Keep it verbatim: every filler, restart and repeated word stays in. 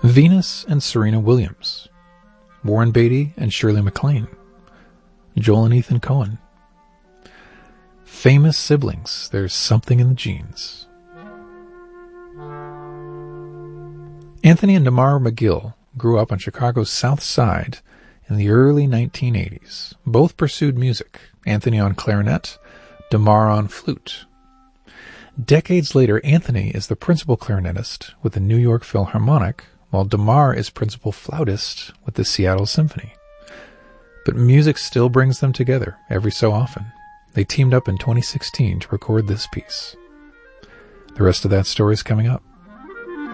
Venus and Serena Williams, Warren Beatty and Shirley MacLaine, Joel and Ethan Coen. Famous siblings, there's something in the genes. Anthony and Damar McGill grew up on Chicago's South Side in the early nineteen eighties. Both pursued music, Anthony on clarinet, Damar on flute. Decades later, Anthony is the principal clarinetist with the New York Philharmonic, while Damar is principal flautist with the Seattle Symphony. But music still brings them together every so often. They teamed up in twenty sixteen to record this piece. The rest of that story is coming up.